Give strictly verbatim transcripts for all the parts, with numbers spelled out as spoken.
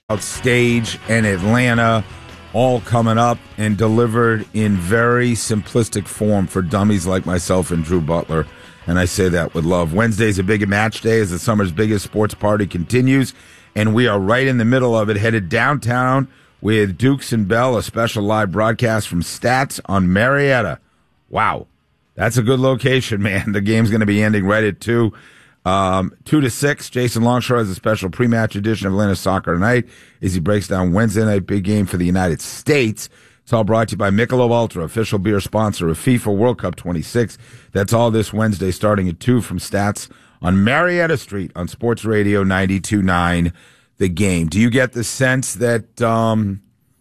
Stage and Atlanta all coming up and delivered in very simplistic form for dummies like myself and Drew Butler. And I say that with love. Wednesday's a big match day as the summer's biggest sports party continues. And we are right in the middle of it, headed downtown with Dukes and Bell, a special live broadcast from Stats on Marietta. Wow. That's a good location, man. The game's going to be ending right at two. Um, two to six, Jason Longshore has a special pre-match edition of Atlanta Soccer Tonight as he breaks down Wednesday night big game for the United States. It's all brought to you by Michelob Ultra, official beer sponsor of FIFA World Cup twenty-six. That's all this Wednesday starting at two from Stats on Marietta Street on Sports Radio ninety-two point nine, The Game. Do you get the sense that um,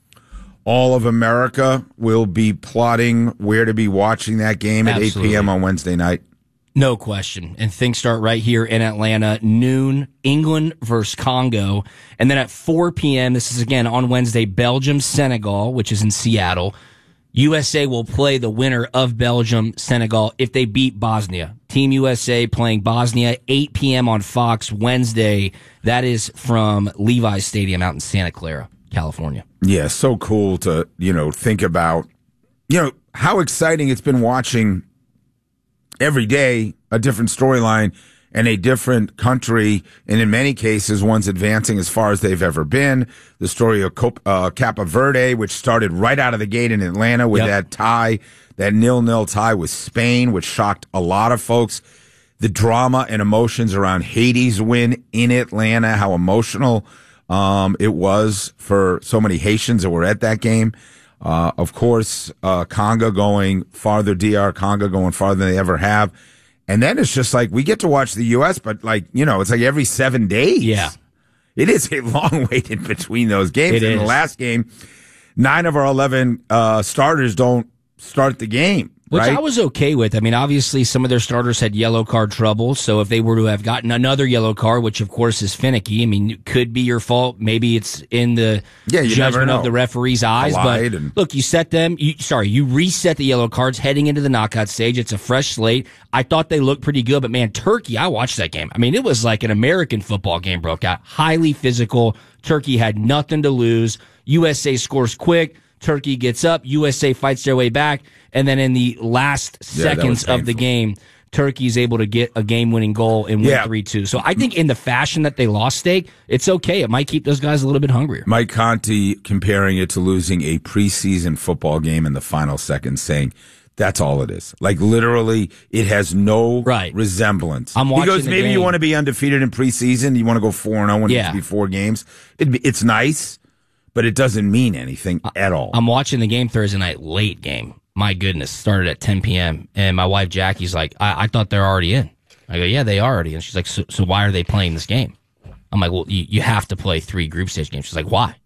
all of America will be plotting where to be watching that game at Absolutely. eight p.m. on Wednesday night? No question. And things start right here in Atlanta, noon, England versus Congo. And then at four p.m., this is again on Wednesday, Belgium, Senegal, which is in Seattle. U S A will play the winner of Belgium, Senegal, if they beat Bosnia. Team U S A playing Bosnia, eight p.m. on Fox Wednesday. That is from Levi's Stadium out in Santa Clara, California. Yeah, so cool to, you know, think about, you know, how exciting it's been watching every day a different storyline and a different country, and in many cases, one's advancing as far as they've ever been. The story of Cop- uh, Cape Verde, which started right out of the gate in Atlanta with Yep. that tie, that nil-nil tie with Spain, which shocked a lot of folks. The drama and emotions around Haiti's win in Atlanta, how emotional um, it was for so many Haitians that were at that game. Uh, of course, uh, Congo going farther, D R Congo going farther than they ever have. And then it's just like we get to watch the U S, but like, you know, it's like every seven days. Yeah. It is a long wait in between those games. It in is. the last game, nine of our eleven uh, starters don't start the game. Which right? I was okay with. I mean, obviously, some of their starters had yellow card trouble. So if they were to have gotten another yellow card, which of course is finicky, I mean, it could be your fault. Maybe it's in the Yeah, you never judgment know. of the referee's eyes. Collide But and- look, you set them. You, sorry, you reset the yellow cards heading into the knockout stage. It's a fresh slate. I thought they looked pretty good, but man, Turkey, I watched that game. I mean, it was like an American football game broke out. Highly physical. Turkey had nothing to lose. U S A scores quick. Turkey gets up. U S A fights their way back. And then in the last Yeah, that seconds was of the painful. game, Turkey's able to get a game-winning goal and win Yeah. three two. So I think in the fashion that they lost Steak, it's okay. It might keep those guys a little bit hungrier. Mike Conti comparing it to losing a preseason football game in the final seconds, saying that's all it is. Like literally, it has no Right. resemblance. I'm He watching goes, the maybe you game. want to be undefeated in preseason. You want to go four and zero when Yeah. it's before games. It'd be, it's nice, but it doesn't mean anything at all. I'm watching the game Thursday night, late game. My goodness, started at ten p.m. And my wife Jackie's like, I, I thought they're already in. I go, yeah, they are already in. She's like, so, so why are they playing this game? I'm like, well, you, you have to play three group stage games. She's like, why?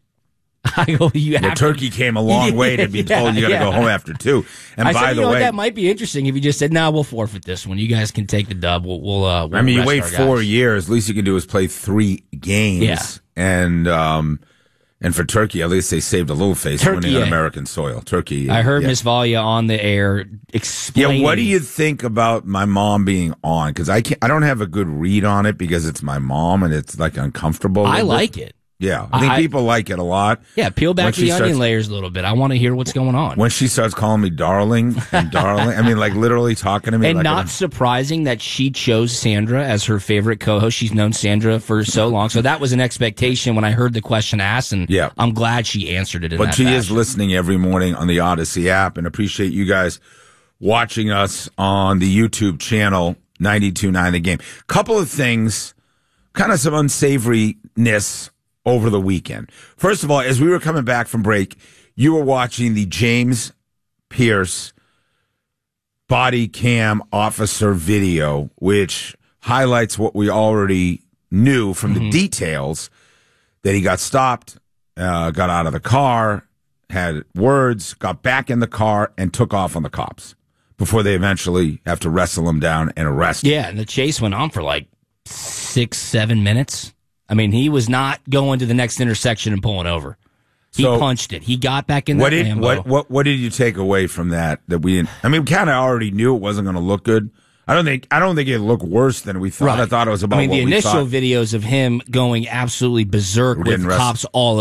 I go, you have Well, to. Turkey came a long way to be told you got to Yeah, go yeah. home after two. And I by said, you the know what, way, that might be interesting if you just said, nah, we'll forfeit this one. You guys can take the dub. We'll, we'll, uh, we'll I mean, you rest wait our four guys." years. Least you can do is play three games. Yeah. And um, and for Turkey, at least they saved a little face Turkey, winning on yeah. American soil. Turkey. I heard yeah. Miss Valia on the air explaining. Yeah, what do you think about my mom being on? Because I can't, I don't have a good read on it because it's my mom and it's like uncomfortable. I with like it. Yeah, I think I- people like it a lot. Yeah, peel back When the she onion starts- layers a little bit. I want to hear what's going on. When she starts calling me darling and darling, I mean, like literally talking to me. And like not a- surprising that she chose Sandra as her favorite co-host. She's known Sandra for so long. So that was an expectation when I heard the question asked, and Yeah. I'm glad she answered it in But that she is fashion. listening every morning on the Odyssey app, and appreciate you guys watching us on the YouTube channel ninety-two point nine The Game. Couple of things, kind of some unsavoriness over the weekend. First of all, as we were coming back from break, you were watching the James Pierce body cam officer video, which highlights what we already knew from the details, that he got stopped, uh, got out of the car, had words, got back in the car, and took off on the cops before they eventually have to wrestle him down and arrest him. Yeah, and the chase went on for like six, seven minutes. I mean, he was not going to the next intersection and pulling over. He So, punched it. He got back in What that did Lambo. what what what did you take away from that? That we didn't. I mean, we kind of already knew it wasn't going to look good. I don't think I don't think it looked worse than we thought. Right. I thought it was about I mean, what the we initial thought. videos of him going absolutely berserk with rest- cops all